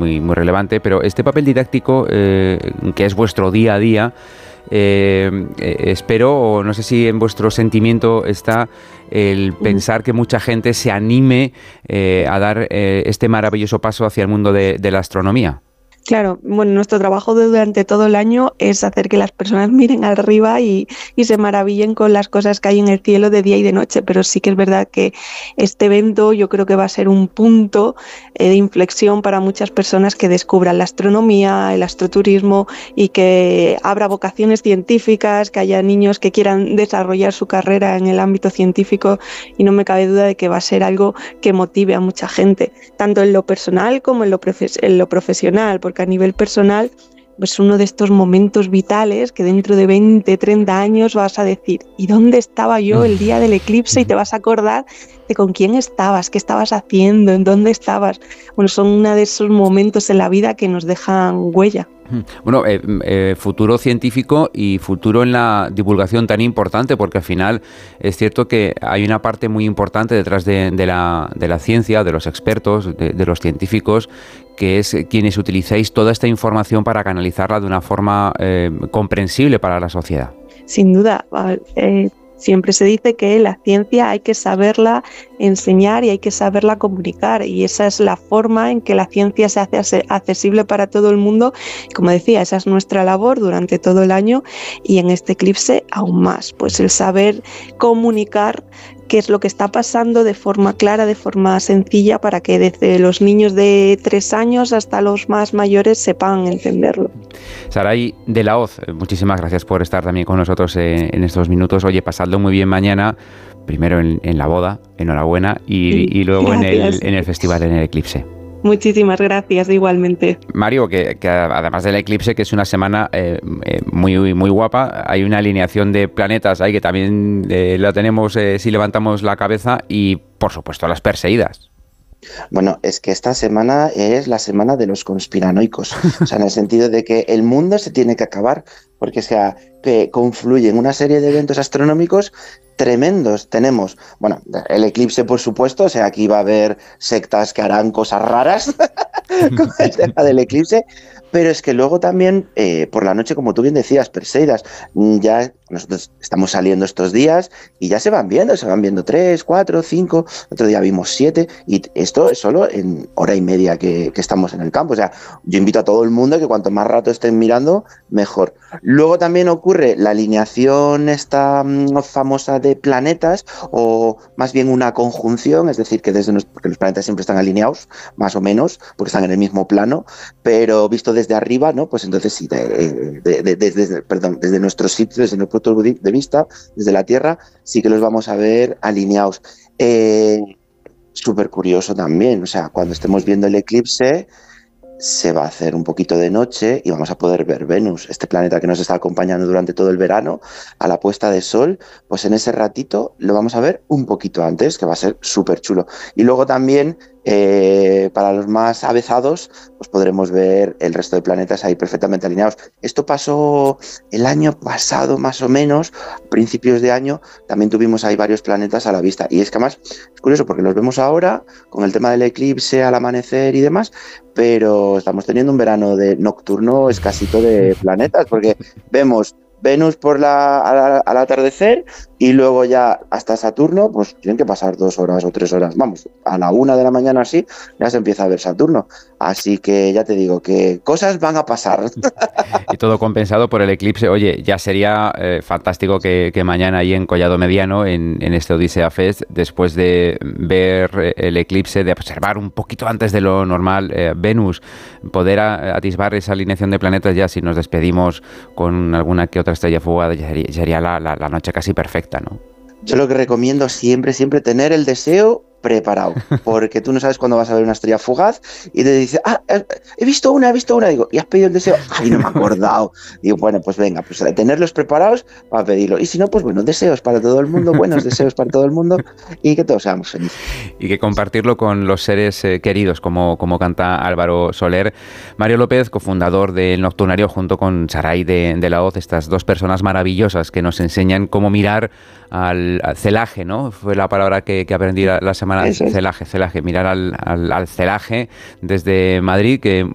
muy relevante, pero este papel didáctico, que es vuestro día a día, espero, o no sé si en vuestro sentimiento está el pensar que mucha gente se anime a dar este maravilloso paso hacia el mundo de la astronomía. Claro, bueno, nuestro trabajo durante todo el año es hacer que las personas miren arriba y se maravillen con las cosas que hay en el cielo de día y de noche, pero sí que es verdad que este evento yo creo que va a ser un punto de inflexión para muchas personas que descubran la astronomía, el astroturismo y que abra vocaciones científicas, que haya niños que quieran desarrollar su carrera en el ámbito científico, y no me cabe duda de que va a ser algo que motive a mucha gente, tanto en lo personal como en lo profesional, porque a nivel personal, pues uno de estos momentos vitales que dentro de 20, 30 años vas a decir, ¿y dónde estaba yo el día del eclipse? Y te vas a acordar de con quién estabas, qué estabas haciendo, en dónde estabas. Bueno, son uno de esos momentos en la vida que nos dejan huella. Bueno, futuro científico y futuro en la divulgación tan importante, porque al final es cierto que hay una parte muy importante detrás de la ciencia, de los expertos, de los científicos, que es quienes utilizáis toda esta información para canalizarla de una forma comprensible para la sociedad. Sin duda, siempre se dice que la ciencia hay que saberla enseñar y hay que saberla comunicar, y esa es la forma en que la ciencia se hace accesible para todo el mundo. Como decía, esa es nuestra labor durante todo el año, y en este eclipse aún más, pues el saber comunicar qué es lo que está pasando de forma clara, de forma sencilla, para que desde los niños de 3 años hasta los más mayores sepan entenderlo. Saray de la Hoz, muchísimas gracias por estar también con nosotros en estos minutos. Oye, pasadlo muy bien mañana, primero en la boda, enhorabuena, y luego en el festival, en el eclipse. Muchísimas gracias, igualmente. Mario, que además del eclipse, que es una semana muy guapa, hay una alineación de planetas ahí que también la tenemos si levantamos la cabeza, y por supuesto las Perseidas. Bueno, es que esta semana es la semana de los conspiranoicos, o sea, en el sentido de que el mundo se tiene que acabar, porque o sea, que confluyen una serie de eventos astronómicos tremendos. Tenemos, bueno, el eclipse, por supuesto, o sea, aquí va a haber sectas que harán cosas raras con el tema del eclipse, pero es que luego también, por la noche, como tú bien decías, Perseidas, ya nosotros estamos saliendo estos días y ya se van viendo 3, 4, 5, otro día vimos 7, y esto es solo en hora y media que estamos en el campo. O sea, yo invito a todo el mundo que cuanto más rato estén mirando, mejor. Luego también ocurre la alineación esta famosa de planetas, o más bien una conjunción, es decir, que porque los planetas siempre están alineados, más o menos, porque están en el mismo plano, pero visto desde arriba, ¿no? Pues entonces sí, desde nuestro sitio, desde nuestro punto de vista, desde la Tierra, sí que los vamos a ver alineados. Súper curioso también, o sea, cuando estemos viendo el eclipse, se va a hacer un poquito de noche y vamos a poder ver Venus, este planeta que nos está acompañando durante todo el verano, a la puesta de sol. Pues en ese ratito lo vamos a ver un poquito antes, que va a ser súper chulo. Y luego también, para los más avezados, pues podremos ver el resto de planetas ahí perfectamente alineados. Esto pasó el año pasado, más o menos, a principios de año, también tuvimos ahí varios planetas a la vista. Y es que además es curioso porque los vemos ahora con el tema del eclipse al amanecer y demás, pero estamos teniendo un verano nocturno escasito de planetas, porque vemos Venus al atardecer, y luego ya hasta Saturno, pues tienen que pasar 2 horas o 3 horas. Vamos, a la 1 de la mañana así, ya se empieza a ver Saturno. Así que ya te digo que cosas van a pasar. Y todo compensado por el eclipse. Oye, ya sería fantástico que mañana ahí en Collado Mediano, en este Odisea Fest, después de ver el eclipse, de observar un poquito antes de lo normal Venus, poder atisbar esa alineación de planetas, ya si nos despedimos con alguna que otra estrella fugaz, ya sería la noche casi perfecta, ¿no? Yo lo que recomiendo siempre tener el deseo preparado, porque tú no sabes cuándo vas a ver una estrella fugaz y te dice, he visto una, digo, ¿y has pedido el deseo? Ay, no me he acordado. Digo, bueno, pues venga, pues tenerlos preparados para pedirlo, y si no, pues bueno, deseos para todo el mundo, buenos deseos para todo el mundo, y que todos seamos felices. Y que compartirlo con los seres queridos, como canta Álvaro Soler. Mario López, cofundador del Nocturnario, junto con Saray de la Hoz, estas dos personas maravillosas que nos enseñan cómo mirar al celaje, ¿no? Fue la palabra que aprendí la semana. Celaje, mirar al celaje desde Madrid, que